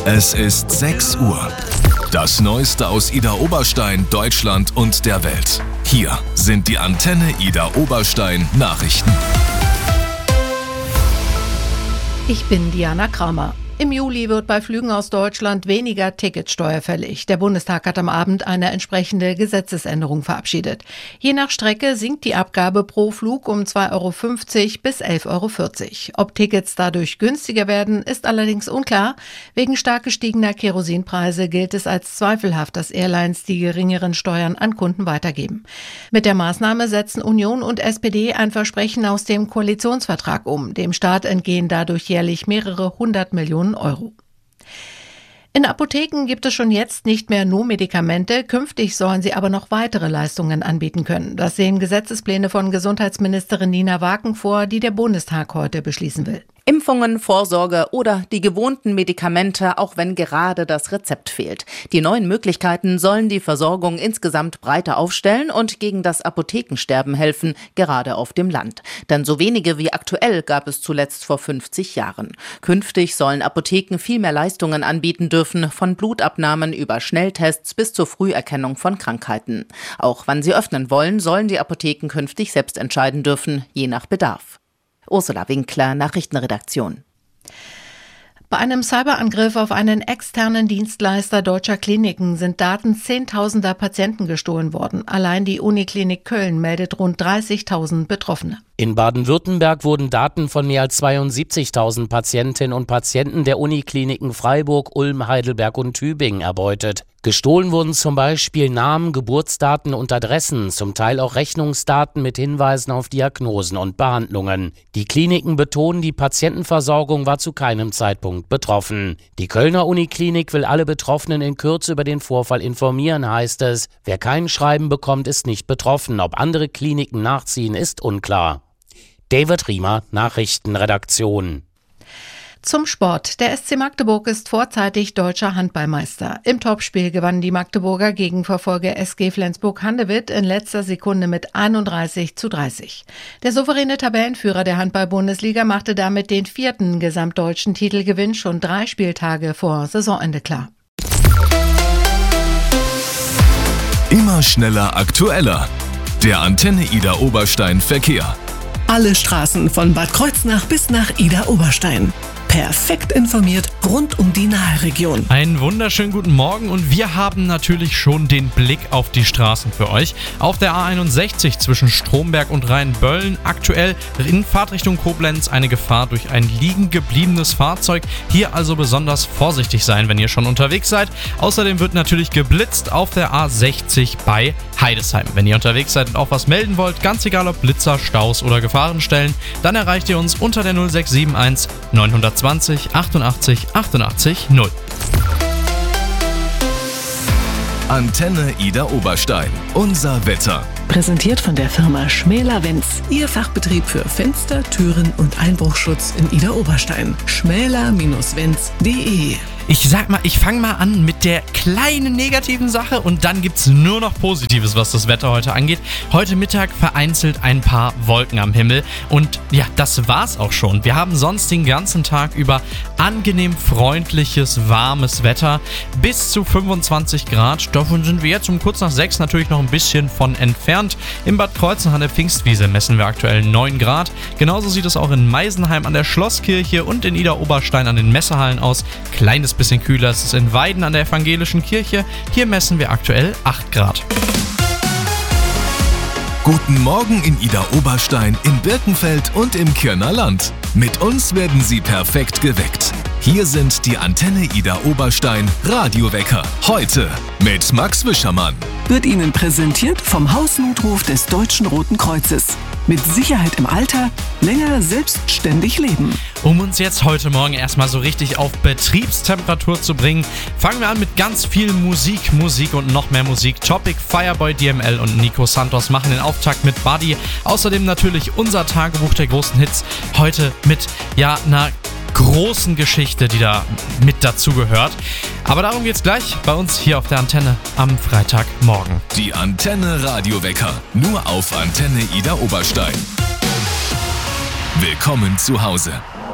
Es ist 6 Uhr. Das Neueste aus Idar-Oberstein, Deutschland und der Welt. Hier sind die Antenne Idar-Oberstein Nachrichten. Ich bin Diana Kramer. Im Juli wird bei Flügen aus Deutschland weniger Ticketsteuer fällig. Der Bundestag hat am Abend eine entsprechende Gesetzesänderung verabschiedet. Je nach Strecke sinkt die Abgabe pro Flug um 2,50 € bis 11,40 €. Ob Tickets dadurch günstiger werden, ist allerdings unklar. Wegen stark gestiegener Kerosinpreise gilt es als zweifelhaft, dass Airlines die geringeren Steuern an Kunden weitergeben. Mit der Maßnahme setzen Union und SPD ein Versprechen aus dem Koalitionsvertrag um. Dem Staat entgehen dadurch jährlich mehrere 100 Millionen Euro. In Apotheken gibt es schon jetzt nicht mehr nur Medikamente, künftig sollen sie aber noch weitere Leistungen anbieten können. Das sehen Gesetzespläne von Gesundheitsministerin Nina Waken vor, die der Bundestag heute beschließen will. Impfungen, Vorsorge oder die gewohnten Medikamente, auch wenn gerade das Rezept fehlt. Die neuen Möglichkeiten sollen die Versorgung insgesamt breiter aufstellen und gegen das Apothekensterben helfen, gerade auf dem Land. Denn so wenige wie aktuell gab es zuletzt vor 50 Jahren. Künftig sollen Apotheken viel mehr Leistungen anbieten dürfen, von Blutabnahmen über Schnelltests bis zur Früherkennung von Krankheiten. Auch wann sie öffnen wollen, sollen die Apotheken künftig selbst entscheiden dürfen, je nach Bedarf. Ursula Winkler, Nachrichtenredaktion. Bei einem Cyberangriff auf einen externen Dienstleister deutscher Kliniken sind Daten zehntausender Patienten gestohlen worden. Allein die Uniklinik Köln meldet rund 30.000 Betroffene. In Baden-Württemberg wurden Daten von mehr als 72.000 Patientinnen und Patienten der Unikliniken Freiburg, Ulm, Heidelberg und Tübingen erbeutet. Gestohlen wurden zum Beispiel Namen, Geburtsdaten und Adressen, zum Teil auch Rechnungsdaten mit Hinweisen auf Diagnosen und Behandlungen. Die Kliniken betonen, die Patientenversorgung war zu keinem Zeitpunkt betroffen. Die Kölner Uniklinik will alle Betroffenen in Kürze über den Vorfall informieren, heißt es. Wer kein Schreiben bekommt, ist nicht betroffen. Ob andere Kliniken nachziehen, ist unklar. David Riemer, Nachrichtenredaktion. Zum Sport. Der SC Magdeburg ist vorzeitig deutscher Handballmeister. Im Topspiel gewannen die Magdeburger gegen Verfolger SG Flensburg-Handewitt in letzter Sekunde mit 31:30. Der souveräne Tabellenführer der Handball-Bundesliga machte damit den 4. gesamtdeutschen Titelgewinn schon 3 Spieltage vor Saisonende klar. Immer schneller, aktueller. Der Antenne Idar-Oberstein Verkehr. Alle Straßen von Bad Kreuznach bis nach Idar-Oberstein. Perfekt informiert rund um die Nahregion. Einen wunderschönen guten Morgen und wir haben natürlich schon den Blick auf die Straßen für euch. Auf der A61 zwischen Stromberg und Rheinböllen aktuell in Fahrtrichtung Koblenz eine Gefahr durch ein liegen gebliebenes Fahrzeug. Hier also besonders vorsichtig sein, wenn ihr schon unterwegs seid. Außerdem wird natürlich geblitzt auf der A60 bei Heidesheim. Wenn ihr unterwegs seid und auch was melden wollt, ganz egal ob Blitzer, Staus oder Gefahrenstellen, dann erreicht ihr uns unter der 0671 920 88 88 0. Antenne Idar-Oberstein. Unser Wetter. Präsentiert von der Firma Schmäler-Wenz. Ihr Fachbetrieb für Fenster, Türen und Einbruchschutz in Idar-Oberstein. schmäler-wenz.de. Ich sag mal, ich fange mal an mit der kleinen negativen Sache und dann gibt's nur noch Positives, was das Wetter heute angeht. Heute Mittag vereinzelt ein paar Wolken am Himmel und ja, das war's auch schon. Wir haben sonst den ganzen Tag über angenehm freundliches, warmes Wetter bis zu 25 Grad. Davon sind wir jetzt um kurz nach 6 natürlich noch ein bisschen von entfernt. In Bad Kreuznach an der Pfingstwiese messen wir aktuell 9 Grad. Genauso sieht es auch in Meisenheim an der Schlosskirche und in Idar-Oberstein an den Messehallen aus. Kleines bisschen kühler ist es in Weiden an der evangelischen Kirche. Hier messen wir aktuell 8 Grad. Guten Morgen in Idar-Oberstein, in Birkenfeld und im Kirner Land. Mit uns werden Sie perfekt geweckt. Hier sind die Antenne Idar-Oberstein Radiowecker. Heute mit Max Wischermann. Wird Ihnen präsentiert vom Hausnotruf des Deutschen Roten Kreuzes. Mit Sicherheit im Alter, länger selbstständig leben. Um uns jetzt heute Morgen erstmal so richtig auf Betriebstemperatur zu bringen, fangen wir an mit ganz viel Musik und noch mehr Musik. Topic, Fireboy, DML und Nico Santos machen den Auftakt mit Buddy. Außerdem natürlich unser Tagebuch der großen Hits. Heute mit, einer großen Geschichte, die da mit dazugehört. Aber darum geht's gleich bei uns hier auf der Antenne am Freitagmorgen. Die Antenne Radiowecker, nur auf Antenne Idar-Oberstein. Willkommen zu Hause.